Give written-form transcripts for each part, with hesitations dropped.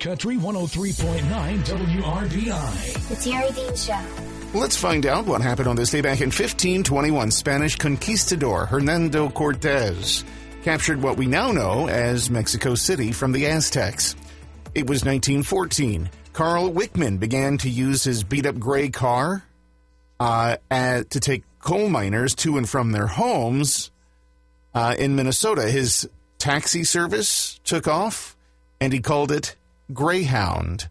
Country 103.9 WRBI. The Terry Dean Show. Let's find out what happened on this day back in 1521. Spanish conquistador Hernando Cortez captured what we now know as Mexico City from the Aztecs. It was 1914. Carl Wickman began to use his beat-up gray car to take coal miners to and from their homes in Minnesota. His taxi service took off, and he called it Greyhound.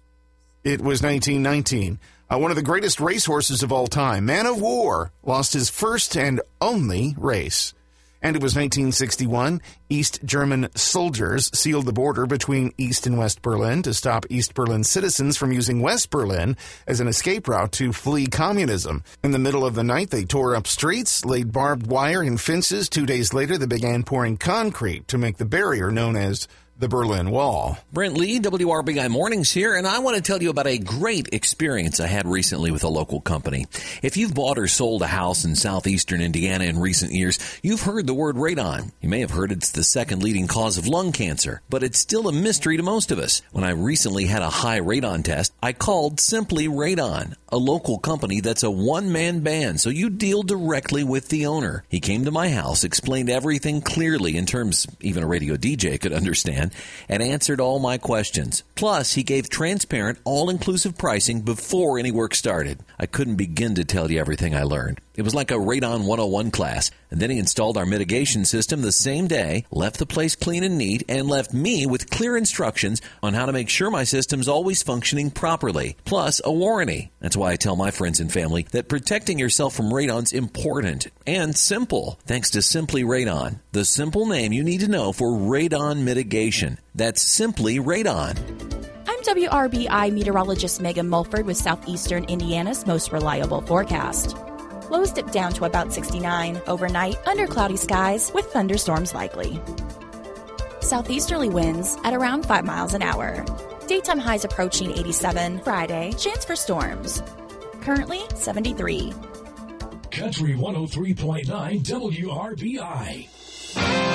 It was 1919. One of the greatest racehorses of all time, Man of War, lost his first and only race. And it was 1961. East German soldiers sealed the border between East and West Berlin to stop East Berlin citizens from using West Berlin as an escape route to flee communism. In the middle of the night, they tore up streets, laid barbed wire and fences. 2 days later, they began pouring concrete to make the barrier known as the Berlin Wall. Brent Lee, WRBI Mornings here, and I want to tell you about a great experience I had recently with a local company. If you've bought or sold a house in southeastern Indiana in recent years, you've heard the word radon. You may have heard it's the second leading cause of lung cancer, but it's still a mystery to most of us. When I recently had a high radon test, I called Simply Radon, a local company that's a one-man band, so you deal directly with the owner. He came to my house, explained everything clearly in terms even a radio DJ could understand, and answered all my questions. Plus, he gave transparent, all-inclusive pricing before any work started. I couldn't begin to tell you everything I learned. It was like a Radon 101 class. And then he installed our mitigation system the same day, left the place clean and neat, and left me with clear instructions on how to make sure my system's always functioning properly. Plus, a warranty. That's why I tell my friends and family that protecting yourself from radon's important and simple. Thanks to Simply Radon, the simple name you need to know for radon mitigation. That's Simply Radon. I'm WRBI meteorologist Megan Mulford with Southeastern Indiana's most reliable forecast. Lows dip down to about 69 overnight under cloudy skies with thunderstorms likely. Southeasterly winds at around 5 miles an hour. Daytime highs approaching 87. Friday, chance for storms. Currently 73. Country 103.9 WRBI.